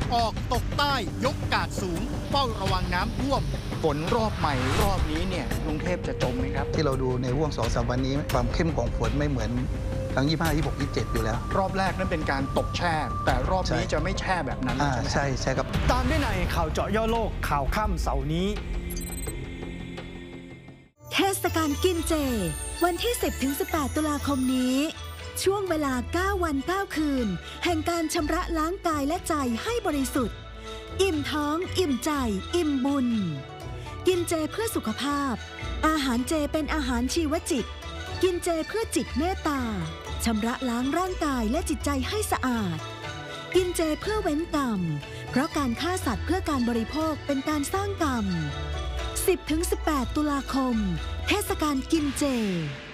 ออกตกใต้ยกกาดสูงเฝ้าระวังน้ำท่วมฝนรอบใหม่รอบนี้เนี่ยกรุงเทพจะจมไหมครับที่เราดูในห่วง2-3 วันนี้ความเข้มของฝนไม่เหมือนทั้ง25 26 27อยู่แล้วรอบแรกนั้นเป็นการตกแช่แต่รอบนี้จะไม่แช่แบบนั้นใช่ใช่ครับตามได้ในข่าวเจาะย่อโลกข่าวค่ำเสาร์นี้เทศกาลกินเจวันที่ 10-18 ตุลาคมนี้ช่วงเวลา 9 วัน 9 คืนแห่งการชำระล้างกายและใจให้บริสุทธิ์อิ่มท้องอิ่มใจอิ่มบุญกินเจเพื่อสุขภาพอาหารเจเป็นอาหารชีวจิตกินเจเพื่อจิตเมตตาชำระล้างร่างกายและจิตใจให้สะอาดกินเจเพื่อเว้นกรรมเพราะการฆ่าสัตว์เพื่อการบริโภคเป็นการสร้างกรรม 10-18 ตุลาคมเทศกาลกินเจ